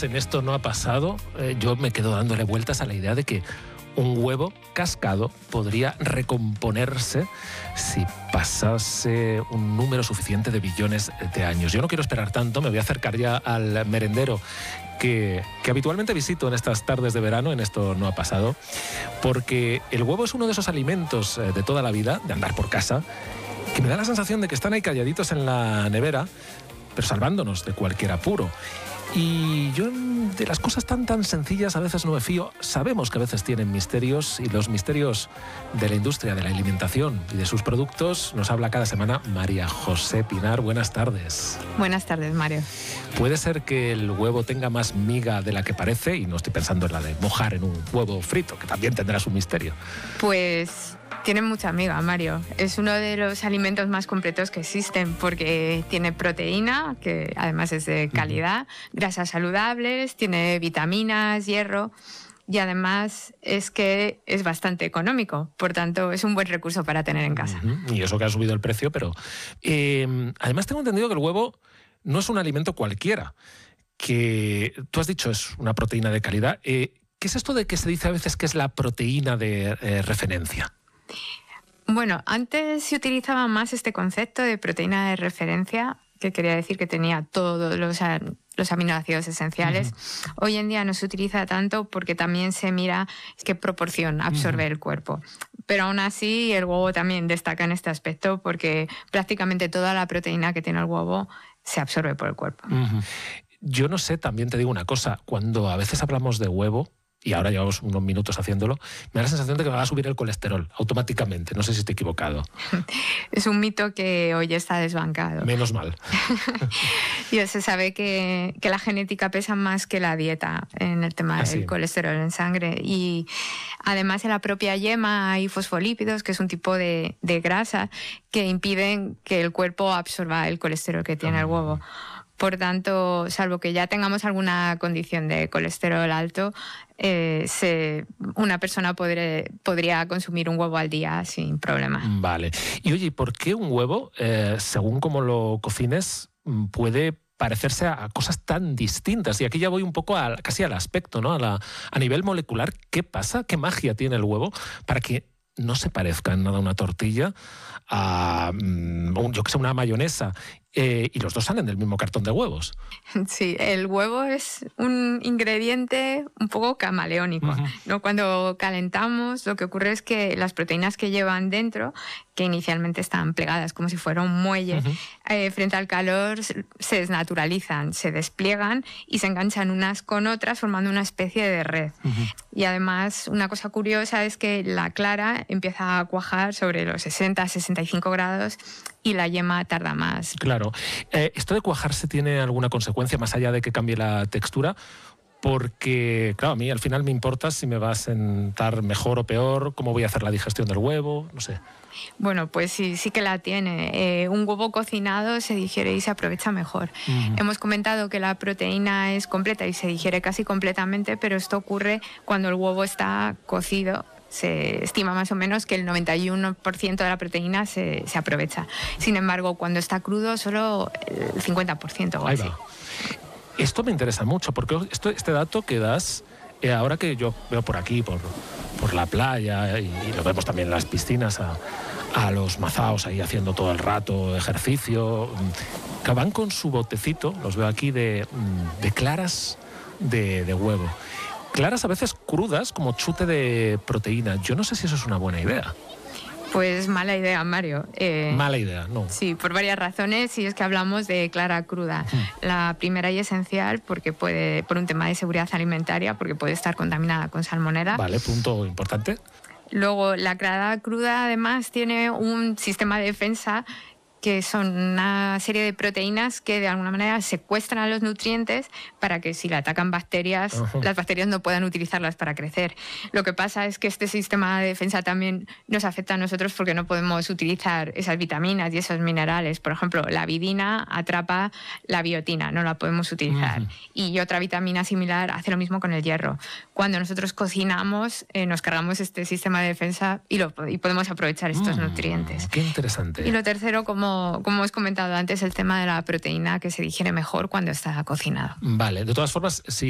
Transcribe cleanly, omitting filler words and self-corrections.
días en Esto No Ha Pasado, yo me quedo dándole vueltas a la idea de que un huevo cascado podría recomponerse si pasase un número suficiente de billones de años. Yo no quiero esperar tanto, me voy a acercar ya al merendero que habitualmente visito en estas tardes de verano, en Esto No Ha Pasado, porque el huevo es uno de esos alimentos de toda la vida, de andar por casa, que me da la sensación de que están ahí calladitos en la nevera, pero salvándonos de cualquier apuro. Y yo de las cosas tan sencillas a veces no me fío. Sabemos que a veces tienen misterios, y los misterios de la industria de la alimentación y de sus productos nos habla cada semana María José Pinar. Buenas tardes. Buenas tardes, Mario. ¿Puede ser que el huevo tenga más miga de la que parece? Y no estoy pensando en la de mojar en un huevo frito, que también tendrá su misterio. Pues tiene mucha miga, Mario. Es uno de los alimentos más completos que existen porque tiene proteína, que además es de calidad, grasas saludables, tiene vitaminas, hierro y además es que es bastante económico. Por tanto, es un buen recurso para tener en casa. Y eso que ha subido el precio, pero además tengo entendido que el huevo no es un alimento cualquiera, que tú has dicho es una proteína de calidad. ¿Qué es esto de que se dice a veces que es la proteína de referencia? Bueno, antes se utilizaba más este concepto de proteína de referencia, que quería decir que tenía todos los aminoácidos esenciales. Hoy en día no se utiliza tanto porque también se mira qué proporción absorbe el cuerpo. Pero aún así el huevo también destaca en este aspecto porque prácticamente toda la proteína que tiene el huevo se absorbe por el cuerpo. Yo no sé, también te digo una cosa, cuando a veces hablamos de huevo, y ahora llevamos unos minutos haciéndolo, me da la sensación de que me va a subir el colesterol automáticamente. No sé si estoy equivocado. Es un mito que hoy está desbancado. Menos mal. Y se sabe que la genética pesa más que la dieta en el tema del colesterol en sangre. Y además en la propia yema hay fosfolípidos, que es un tipo de grasa que impiden que el cuerpo absorba el colesterol que tiene el huevo. Por tanto, salvo que ya tengamos alguna condición de colesterol alto, una persona podría consumir un huevo al día sin problema. Vale. Y oye, ¿por qué un huevo, según cómo lo cocines, puede parecerse a cosas tan distintas? Y aquí ya voy un poco casi al aspecto, ¿no? A nivel molecular, ¿qué pasa? ¿Qué magia tiene el huevo para que no se parezca en nada a una tortilla, a yo que sé, una mayonesa, y los dos salen del mismo cartón de huevos? Sí, el huevo es un ingrediente un poco camaleónico, ¿no? Cuando calentamos, lo que ocurre es que las proteínas que llevan dentro, que inicialmente están plegadas como si fuera un muelle, frente al calor se desnaturalizan, se despliegan y se enganchan unas con otras formando una especie de red. Y además, una cosa curiosa es que la clara empieza a cuajar sobre los 60-65 grados y la yema tarda más. Claro. ¿Esto de cuajarse tiene alguna consecuencia más allá de que cambie la textura? Porque, claro, a mí al final me importa si me va a sentar mejor o peor, cómo voy a hacer la digestión del huevo, no sé. Bueno, pues sí que la tiene. Un huevo cocinado se digiere y se aprovecha mejor. Hemos comentado que la proteína es completa y se digiere casi completamente, pero esto ocurre cuando el huevo está cocido. Se estima más o menos que el 91% de la proteína se aprovecha. Sin embargo, cuando está crudo, solo el 50% o así. Esto me interesa mucho, porque este dato que das, ahora que yo veo por aquí, por la playa, y lo vemos también en las piscinas, a los mazaos ahí haciendo todo el rato ejercicio, que van con su botecito, los veo aquí, de claras de huevo. Claras a veces crudas, como chute de proteína. Yo no sé si eso es una buena idea. Pues mala idea, Mario. Mala idea, ¿no? Sí, por varias razones, y es que hablamos de clara cruda. La primera y esencial, porque por un tema de seguridad alimentaria, porque puede estar contaminada con salmonela. Vale, punto importante. Luego, la clara cruda además tiene un sistema de defensa que son una serie de proteínas que de alguna manera secuestran los nutrientes para que si le atacan bacterias, las bacterias no puedan utilizarlas para crecer. Lo que pasa es que este sistema de defensa también nos afecta a nosotros porque no podemos utilizar esas vitaminas y esos minerales. Por ejemplo, la vidina atrapa la biotina, no la podemos utilizar. Y otra vitamina similar hace lo mismo con el hierro. Cuando nosotros cocinamos, nos cargamos este sistema de defensa y podemos aprovechar estos nutrientes. Qué interesante. Y lo tercero, como os comentado antes, el tema de la proteína que se digiere mejor cuando está cocinado. Vale, de todas formas, si